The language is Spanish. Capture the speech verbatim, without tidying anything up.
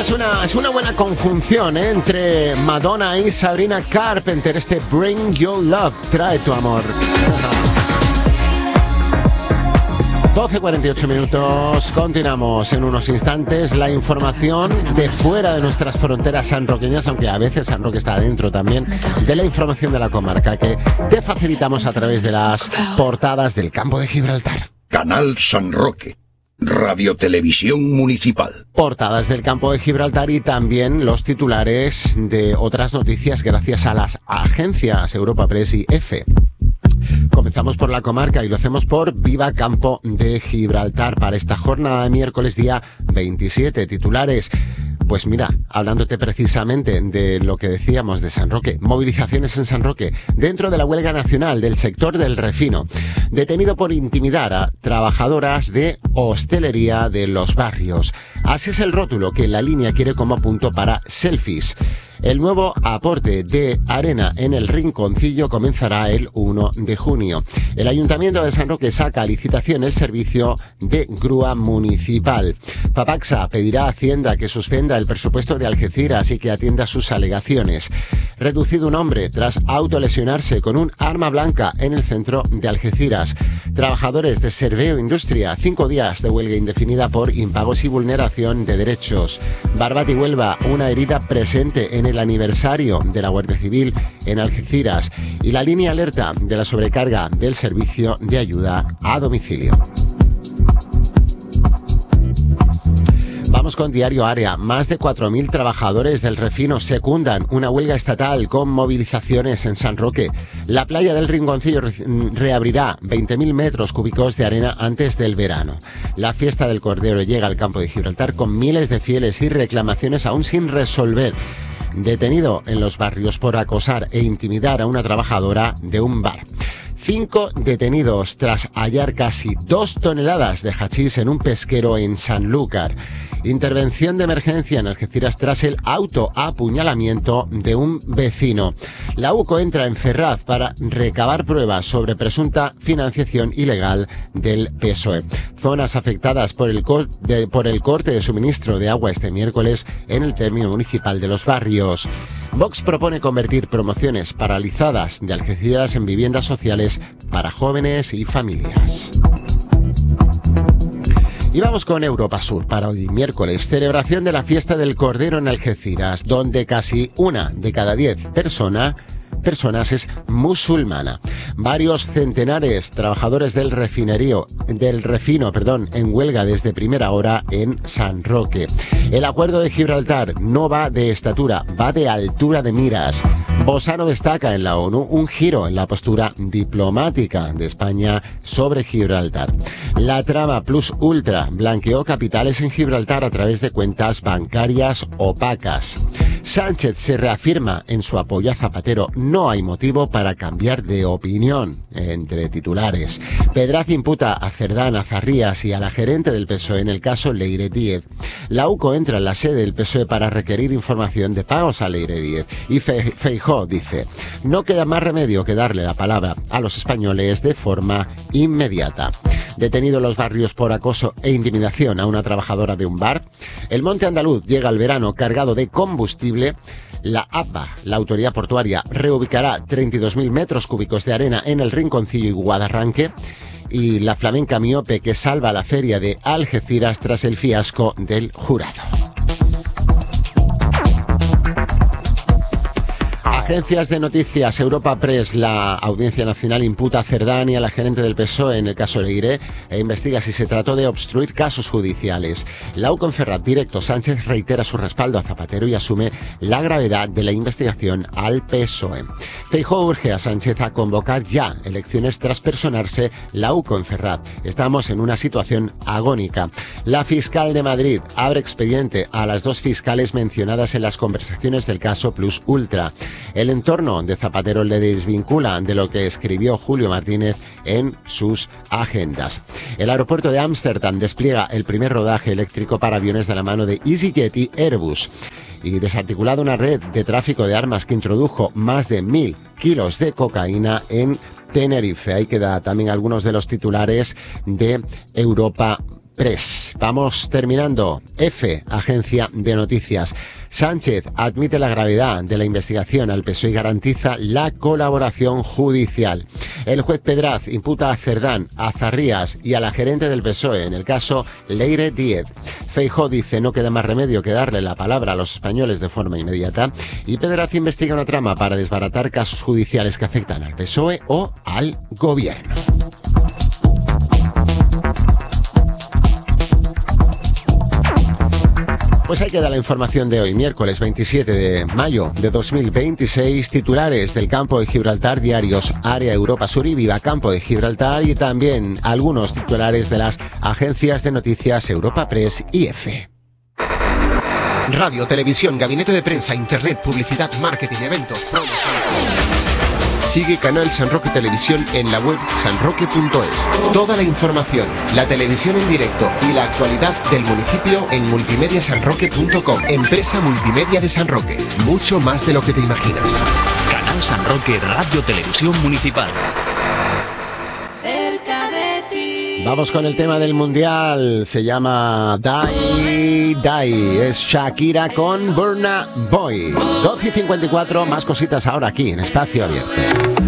es una, es una buena conjunción, ¿eh? Entre Madonna y Sabrina Carpenter. Este Bring Your Love, trae tu amor. doce cuarenta y ocho minutos, continuamos en unos instantes. La información de fuera de nuestras fronteras sanroqueñas, aunque a veces San Roque está adentro también, de la información de la comarca que te facilitamos a través de las portadas del Campo de Gibraltar. Canal San Roque, Radio Televisión Municipal. Portadas del Campo de Gibraltar y también los titulares de otras noticias gracias a las agencias Europa Press y EFE. Comenzamos por la comarca y lo hacemos por Viva Campo de Gibraltar para esta jornada de miércoles día veintisiete. Titulares. Pues mira, hablándote precisamente de lo que decíamos de San Roque, movilizaciones en San Roque dentro de la huelga nacional del sector del refino, detenido por intimidar a trabajadoras de hostelería de los barrios. Así es el rótulo que la línea quiere como punto para selfies. El nuevo aporte de arena en el Rinconcillo comenzará el uno de junio. El Ayuntamiento de San Roque saca a licitación el servicio de grúa municipal. Papaxa pedirá a Hacienda que suspenda el presupuesto de Algeciras y que atienda sus alegaciones. Reducido un hombre tras autolesionarse con un arma blanca en el centro de Algeciras. Trabajadores de Serveo Industria, cinco días de huelga indefinida por impagos y vulneración de derechos. Barbate y Huelva, una herida presente en el aniversario de la Guardia Civil en Algeciras. Y la línea alerta de la sobrecarga del servicio de ayuda a domicilio. Vamos con Diario Área. Más de cuatro mil trabajadores del refino secundan una huelga estatal con movilizaciones en San Roque. La playa del Rinconcillo reabrirá veinte mil metros cúbicos de arena antes del verano. La fiesta del Cordero llega al Campo de Gibraltar con miles de fieles y reclamaciones aún sin resolver. Detenido en los barrios por acosar e intimidar a una trabajadora de un bar. Cinco detenidos tras hallar casi dos toneladas de hachís en un pesquero en Sanlúcar. Intervención de emergencia en Algeciras tras el autoapuñalamiento de un vecino. La UCO entra en Ferraz para recabar pruebas sobre presunta financiación ilegal del P S O E. Zonas afectadas por el, cor- de, por el corte de suministro de agua este miércoles en el término municipal de Los Barrios. Vox propone convertir promociones paralizadas de Algeciras en viviendas sociales para jóvenes y familias. Y vamos con Europa Sur para hoy miércoles, celebración de la fiesta del Cordero en Algeciras, donde casi una de cada diez personas personas es musulmana. Varios centenares trabajadores del refinerío, del refino, perdón, en huelga desde primera hora en San Roque. El acuerdo de Gibraltar no va de estatura, va de altura de miras. Bosano destaca en la ONU un giro en la postura diplomática de España sobre Gibraltar. La trama Plus Ultra blanqueó capitales en Gibraltar a través de cuentas bancarias opacas. Sánchez se reafirma en su apoyo a Zapatero. No hay motivo para cambiar de opinión, entre titulares. Pedraz imputa a Cerdán, a Zarrías y a la gerente del P S O E en el caso Leire Díez. La UCO entra en la sede del P S O E para requerir información de pagos a Leire Díez. Y Fe- Feijóo dice, no queda más remedio que darle la palabra a los españoles de forma inmediata. Detenido en los barrios por acoso e intimidación a una trabajadora de un bar. El Monte Andaluz llega al verano cargado de combustible. La APA, la autoridad portuaria, reubicará treinta y dos mil metros cúbicos de arena en el Rinconcillo y Guadarranque. Y la flamenca miope que salva la feria de Algeciras tras el fiasco del jurado. Agencias de noticias, Europa Press, la Audiencia Nacional imputa a Cerdán y a la gerente del P S O E en el caso Leire e investiga si se trató de obstruir casos judiciales. La UCO en Ferraz directo, Sánchez reitera su respaldo a Zapatero y asume la gravedad de la investigación al P S O E. Feijóo urge a Sánchez a convocar ya elecciones tras personarse la UCO en Ferraz. Estamos en una situación agónica. La fiscal de Madrid abre expediente a las dos fiscales mencionadas en las conversaciones del caso Plus Ultra. El entorno de Zapatero le desvincula de lo que escribió Julio Martínez en sus agendas. El aeropuerto de Ámsterdam despliega el primer rodaje eléctrico para aviones de la mano de EasyJet y Airbus. Y desarticulada una red de tráfico de armas que introdujo más de mil kilos de cocaína en Tenerife. Ahí queda también algunos de los titulares de Europa Press. Vamos terminando. F, Agencia de Noticias. Sánchez admite la gravedad de la investigación al P S O E y garantiza la colaboración judicial. El juez Pedraz imputa a Cerdán, a Zarrías y a la gerente del P S O E en el caso Leire Díez. Feijóo dice no queda más remedio que darle la palabra a los españoles de forma inmediata. Y Pedraz investiga una trama para desbaratar casos judiciales que afectan al P S O E o al gobierno. Pues ahí queda la información de hoy, miércoles veintisiete de mayo de dos mil veintiséis. Titulares del Campo de Gibraltar, diarios Área Europa Sur y Viva Campo de Gibraltar, y también algunos titulares de las agencias de noticias Europa Press y F. Radio, televisión, gabinete de prensa, internet, publicidad, marketing, eventos, promoción. Sigue Canal San Roque Televisión en la web san roque punto es. Toda la información, la televisión en directo y la actualidad del municipio en multimedia san roque punto com. Empresa Multimedia de San Roque. Mucho más de lo que te imaginas. Canal San Roque Radio Televisión Municipal. Cerca de ti. Vamos con el tema del mundial. Se llama Die Die. Es Shakira con Burna Boy. doce y cincuenta y cuatro. Más cositas ahora aquí en Espacio Abierto.